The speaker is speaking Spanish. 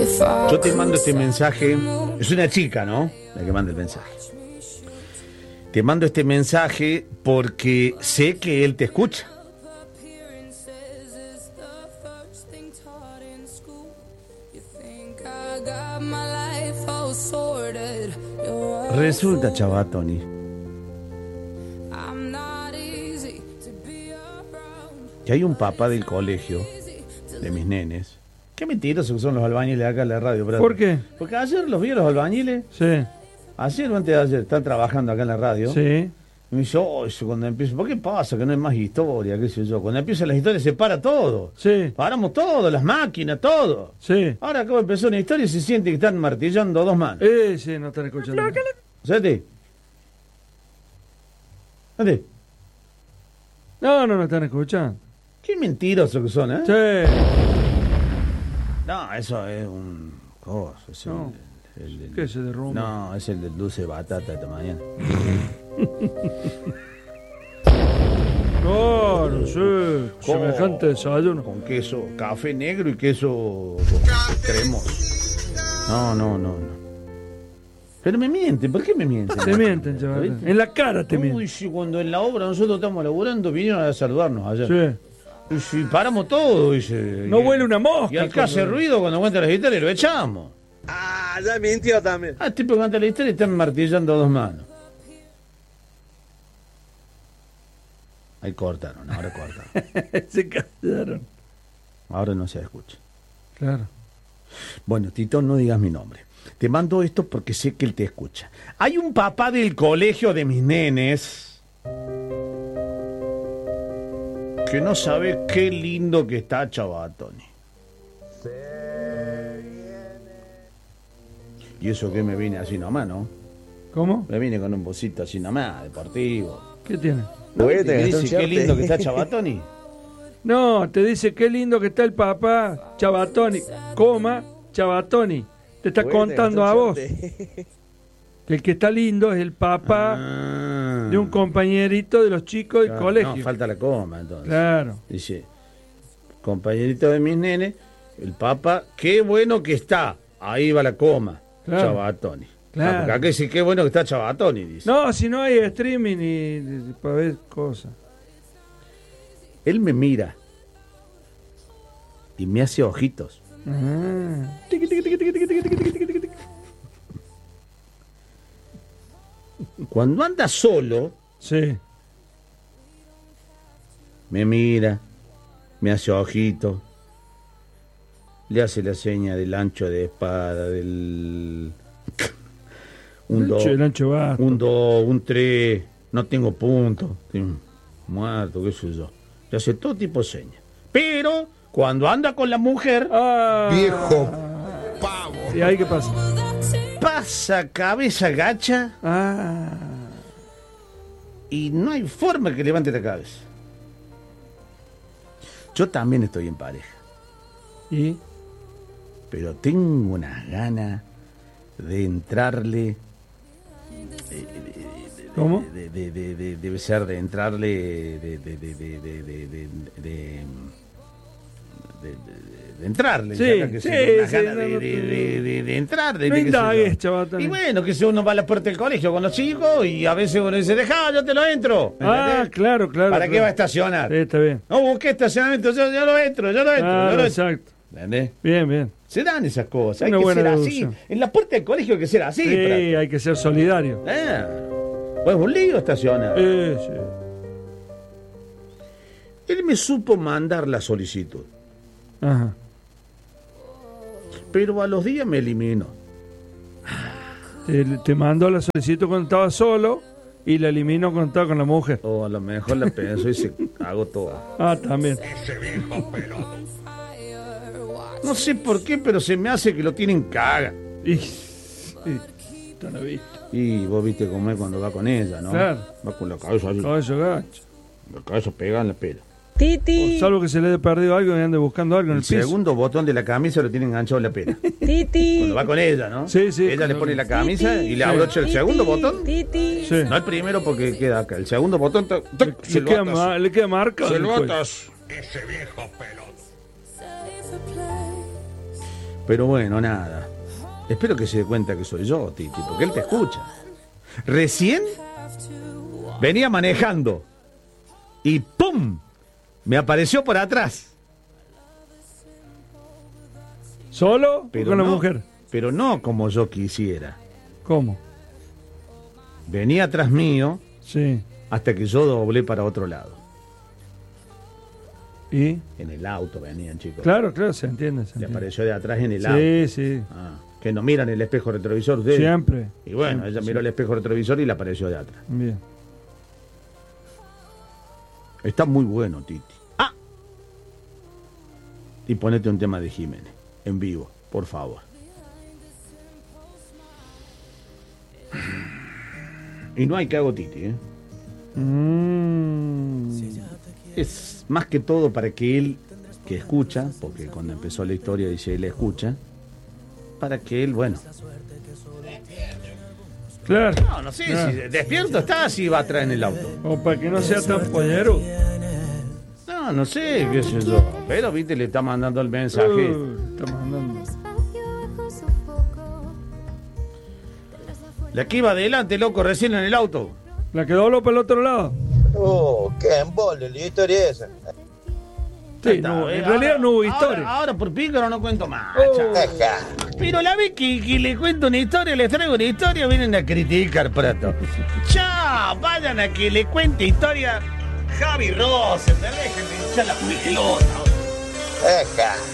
Yo te mando este mensaje. Es una chica, ¿no? La que manda el mensaje. Te mando este mensaje porque sé que él te escucha. Resulta, Chavatoni, que hay un papá del colegio de mis nenes. Qué mentirosos que son los albañiles acá en la radio. ¿Por qué? Porque ayer los vi a los albañiles. Sí. Ayer o antes de ayer están trabajando acá en la radio. Sí. Y me dice, oh, eso cuando empiezo, ¿por qué pasa que no hay más historia? ¿Qué sé yo? Cuando empiezan las historias se para todo. Sí. Paramos todo, las máquinas, todo. Sí. Ahora acabo de empezar una historia y se siente que están martillando dos manos. Sí, no están escuchando. ¿Sete? ¿Sete? No están escuchando. Qué mentirosos que son, ¿eh? Sí. No, eso es un coso. Es No. el ¿Qué se derrumba? No, es el del dulce de batata de esta mañana. Claro, sí. Semejante desayuno. Con queso, café negro y queso cremoso. No. Pero me mienten, ¿por qué me mienten? Te mienten, chaval. En la cara te mienten. Uy, sí, cuando en la obra nosotros estamos laburando, vinieron a saludarnos ayer. Sí. Uy, sí, paramos todo, dice. No huele una mosca. Y al que hace ruido cuando cuenta la historia lo echamos. Ah, ya mintió también. El tipo que cuenta la historia y están martillando dos manos. Ahí cortaron, ahora cortaron. Se callaron. Ahora no se escucha. Claro. Bueno, Tito, no digas mi nombre. Te mando esto porque sé que él te escucha. Hay un papá del colegio de mis nenes que no sabe qué lindo que está Chavatoni. Y eso que me vine así nomás, ¿no? ¿Cómo? Me vine con un bocito así nomás, deportivo. ¿Qué tiene? ¿No? ¿Me dice qué lindo que está Chavatoni? No, te dice qué lindo que está el papá Chavatoni, Chavatoni. Te está contando a vos que el que está lindo es el papá de un compañerito de los chicos del colegio. No, falta la coma entonces. Claro. Dice, compañerito de mis nenes, el papá, qué bueno que está. Ahí va la coma, claro. Chavatoni. Claro. Porque acá dice, qué bueno que está Chavatoni, dice. No, si no hay streaming y para ver cosas. Él me mira y me hace ojitos. Tiqui, tiqui, tiqui, tiqui, tiqui, tiqui, tiqui, tiqui, tiqui. Cuando anda solo, Sí. me mira, me hace ojitos, le hace la seña del ancho de espada, del... un 2, El ancho basta. un 2, un 3, no tengo punto, estoy muerto, qué sé yo. Le hace todo tipo de señas. Pero cuando anda con la mujer, Viejo pavo. ¿Y ahí qué pasa? pasa cabeza gacha Ah. y no hay forma que levante la cabeza. Yo también estoy en pareja, ¿Y? pero tengo unas ganas de entrarle. ¿Cómo? Debe ser de entrarle. De entrarle. Sí, ya que sí, se unas sí, ganas no, de entrar. No indagues, chaval. Y bueno, que si uno va a la puerta del colegio con los chicos y a veces uno dice, dejá, yo te lo entro. Ah, claro. ¿Para qué claro. va a estacionar? Sí, está bien. No busqué estacionamiento, yo lo entro, yo lo entro. Exacto. ¿Entendés? Bien. Se dan esas cosas, hay Una que buena ser deducción. así. En la puerta del colegio hay que ser así. Sí, hay que ser solidario. Pues un lío estacionar. Sí. Él me supo mandar la solicitud, Ajá. pero a los días me eliminó. Te mandó la solicitud cuando estaba solo y la eliminó cuando estaba con la mujer. O a lo mejor la pensó y se hago todo. Ah, también. No sé por qué, pero se me hace que lo tienen caga. Y te lo viste. Y vos viste cómo es cuando va con ella, ¿no? Claro. Va con la cabeza así, Caballo gacho. la cabeza pegada en la pera. Titi, Salvo que se le haya perdido algo y ande buscando algo en el El piso. segundo botón de la camisa lo tiene enganchado en la pera. Titi, Cuando va con ella, ¿no? Sí. Ella le pone la camisa y le Sí. abrocha el segundo botón. Titi. Sí. No el primero porque queda acá. El segundo botón Le queda marca. se lo después. atas. Pero bueno, nada. Espero que se dé cuenta que soy yo, Titi, porque él te escucha. Recién venía manejando y ¡pum! Me apareció por atrás. ¿Solo o con la no, mujer? Pero no como yo quisiera. ¿Cómo? Venía atrás mío Sí. hasta que yo doblé para otro lado. ¿Y? En el auto venían, chicos. Claro, se entiende. Le apareció de atrás en el auto. Sí. Ah, que no miran el espejo retrovisor ustedes. Siempre. Y bueno, ella miró el espejo retrovisor y le apareció de atrás. Bien. Está muy bueno, Titi. ¡Ah! Y ponete un tema de Jiménez, en vivo, por favor. Y no hay que hago Titi, ¿eh? Es más que todo para que él, que escucha, porque cuando empezó la historia dice él escucha, para que él, bueno. Claro. No sé, si despierto está, si va atrás en el auto. O para que no sea tan pollero. No sé, qué sé yo. Pero, viste, le está mandando el mensaje. Está mandando. La que iba adelante, loco, recién en el auto. ¿La que dobló para el otro lado? Oh, qué embole la historia esa. Sí, no, en realidad no hubo historia. Ahora por pícaro no cuento más. Oh. Deja. Pero la vez que le cuento una historia, les traigo una historia, vienen a criticar pronto. Chao, vayan a que le cuente historia Javi Rosen, déjenme echar la pelota. Deja.